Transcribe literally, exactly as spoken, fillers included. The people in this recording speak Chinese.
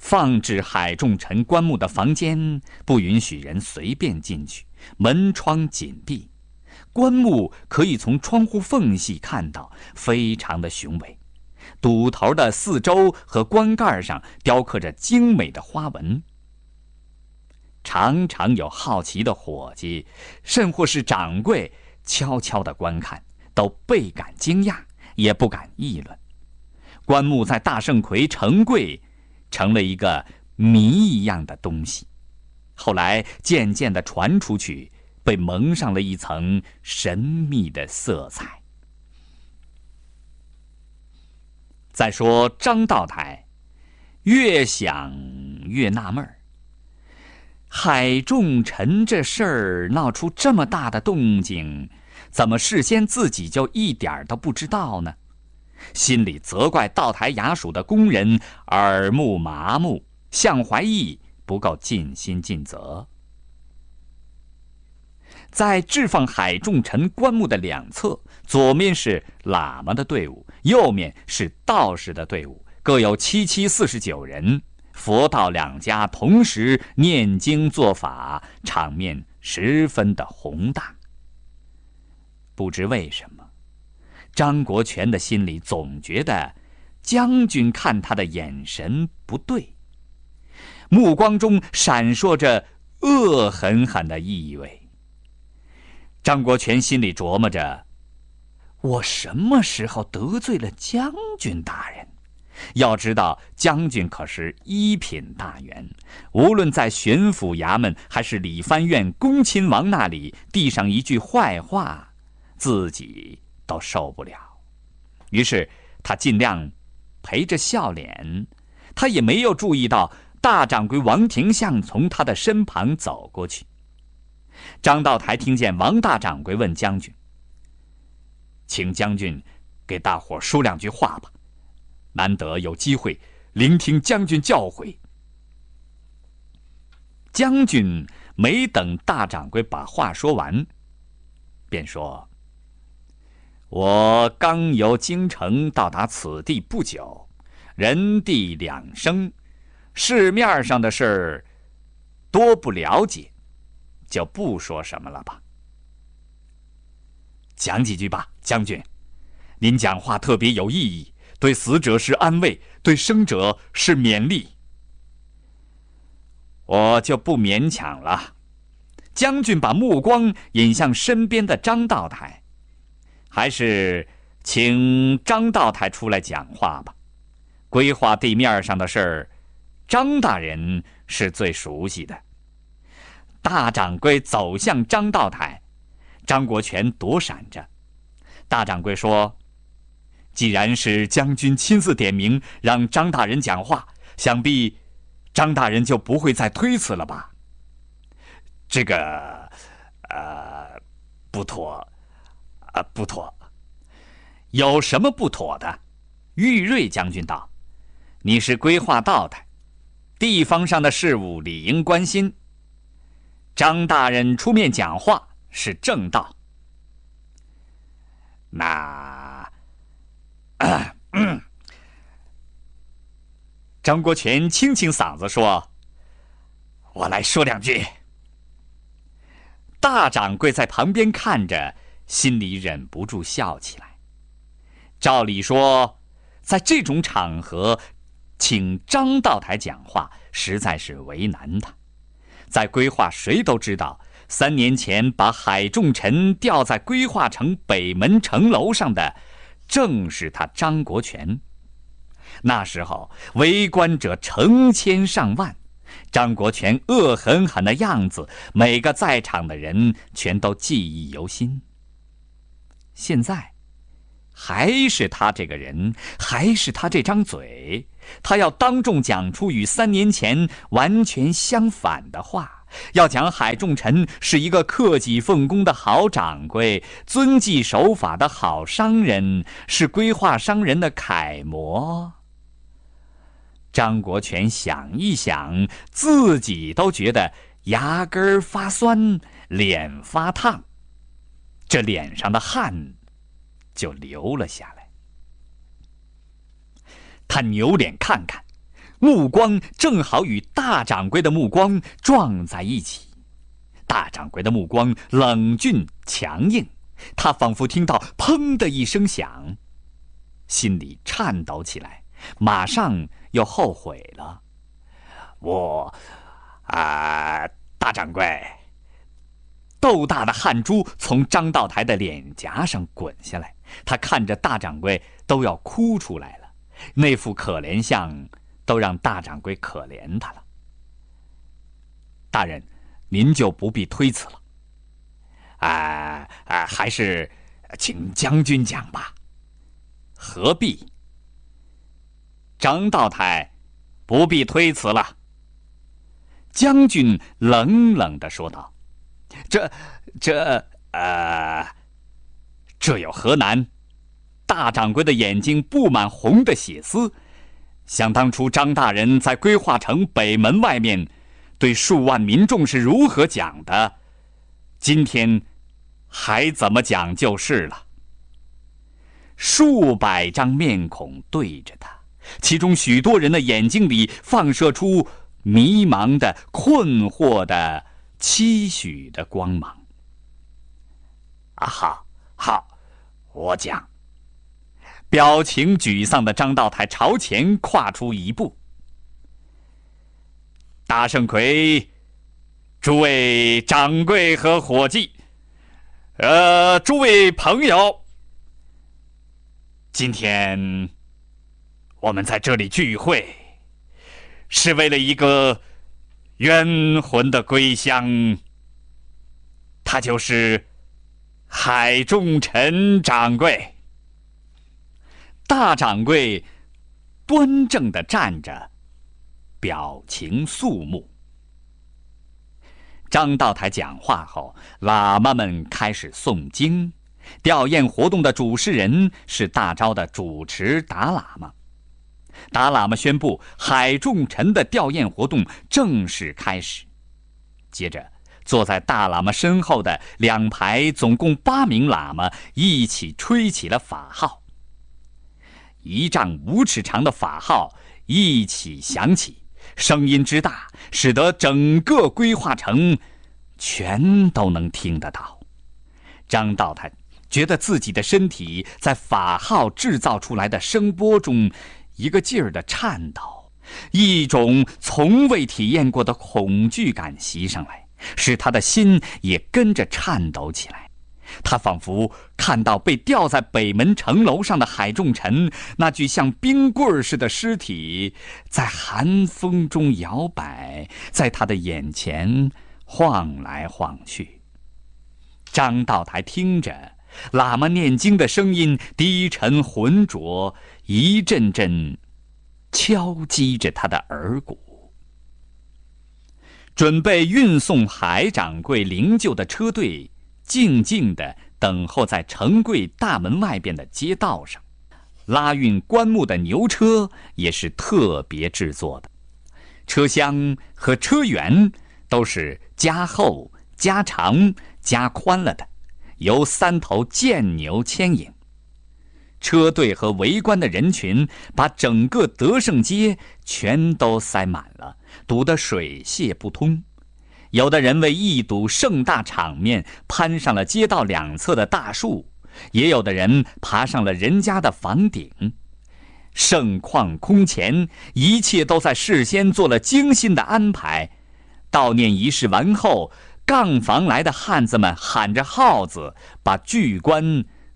放置海仲臣棺木的房间不允许人随便进去，门窗紧闭，棺木可以从窗户缝隙看到，非常的雄伟。堵头的四周和棺盖上雕刻着精美的花纹。常常有好奇的伙计，甚或是掌柜，悄悄地观看，都倍感惊讶，也不敢议论。棺木在大圣馗成柜成了一个谜一样的东西，后来渐渐地传出去，被蒙上了一层神秘的色彩。再说张道台，越想越纳闷儿，海仲臣这事儿闹出这么大的动静，怎么事先自己就一点都不知道呢？心里责怪道台衙署的工人耳目麻木，向怀义不够尽心尽责。在置放海仲臣棺木的两侧，左面是喇嘛的队伍，右面是道士的队伍，各有七七四十九人，佛道两家同时念经做法，场面十分的宏大。不知为什么，张国权的心里总觉得将军看他的眼神不对，目光中闪烁着恶狠狠的意味。张国权心里琢磨着，我什么时候得罪了将军大人？要知道将军可是一品大员，无论在巡抚衙门还是理藩院恭亲王那里递上一句坏话，自己都受不了。于是他尽量陪着笑脸，他也没有注意到大掌柜王廷相从他的身旁走过去。张道台听见王大掌柜问将军：“请将军给大伙说两句话吧，难得有机会聆听将军教诲。”将军没等大掌柜把话说完，便说：“我刚由京城到达此地不久，人地两生，市面上的事儿多不了解，就不说什么了吧。”“讲几句吧，将军。您讲话特别有意义，对死者是安慰，对生者是勉励。”“我就不勉强了。”将军把目光引向身边的张道台，“还是请张道台出来讲话吧。规划地面上的事儿，张大人是最熟悉的。”大掌柜走向张道台，张国权躲闪着。大掌柜说：“既然是将军亲自点名让张大人讲话，想必张大人就不会再推辞了吧？”“这个，呃，不妥，呃，不妥。”“有什么不妥的？”玉瑞将军道：“你是规划道台，地方上的事务理应关心。张大人出面讲话是正道。”“那……”呃嗯、张国权清清嗓子说：“我来说两句。”大掌柜在旁边看着，心里忍不住笑起来。照理说，在这种场合请张道台讲话实在是为难他。在规划谁都知道，三年前把海仲臣吊在规划城北门城楼上的正是他张国权。那时候围观者成千上万，张国权恶狠狠的样子，每个在场的人全都记忆犹新。现在还是他这个人，还是他这张嘴，他要当众讲出与三年前完全相反的话，要讲海仲臣是一个克己奉公的好掌柜，遵纪守法的好商人，是规划商人的楷模。张国权想一想，自己都觉得牙根发酸，脸发烫，这脸上的汗就流了下来。他扭脸看看， 目光正好与大掌柜的目光撞在一起。大掌柜的目光冷峻强硬，他仿佛听到砰的一声响，心里颤抖起来，马上又后悔了。我啊、呃，大掌柜！豆大的汗珠从张道台的脸颊上滚下来，他看着大掌柜都要哭出来了，那副可怜相都让大掌柜可怜他了。大人，您就不必推辞了。啊啊，还是请将军讲吧。何必？张道台，不必推辞了。将军冷冷地说道：“这、这、呃，这有何难？”大掌柜的眼睛布满红的血丝。想当初张大人在归化城北门外面对数万民众是如何讲的，今天还怎么讲就是了。数百张面孔对着他，其中许多人的眼睛里放射出迷茫的、困惑的、期许的光芒。啊，好，好，我讲。表情沮丧的张道台朝前跨出一步。大圣魁，诸位掌柜和伙计，呃，诸位朋友，今天我们在这里聚会，是为了一个冤魂的归乡，他就是海仲臣掌柜。大掌柜端正地站着，表情肃穆。张道台讲话后，喇嘛们开始诵经。吊唁活动的主事人是大昭的主持达喇嘛。达喇嘛宣布海仲臣的吊唁活动正式开始。接着，坐在大喇嘛身后的两排总共八名喇嘛一起吹起了法号。一丈五尺长的法号一起响起，声音之大，使得整个归化城全都能听得到。张道台觉得自己的身体在法号制造出来的声波中一个劲儿的颤抖，一种从未体验过的恐惧感袭上来，使他的心也跟着颤抖起来。他仿佛看到被吊在北门城楼上的海仲臣那具像冰棍似的尸体在寒风中摇摆，在他的眼前晃来晃去。张道台听着喇嘛念经的声音低沉浑浊，一阵阵敲击着他的耳骨。准备运送海掌柜灵柩的车队静静地等候在城柜大门外边的街道上，拉运棺木的牛车也是特别制作的，车厢和车辕都是加厚、加长、加宽了的，由三头健牛牵引。车队和围观的人群把整个德胜街全都塞满了，堵得水泄不通。有的人为一睹盛大场面攀上了街道两侧的大树，也有的人爬上了人家的房顶。盛况空前，一切都在事先做了精心的安排。悼念仪式完后，杠房来的汉子们喊着号子，把巨棺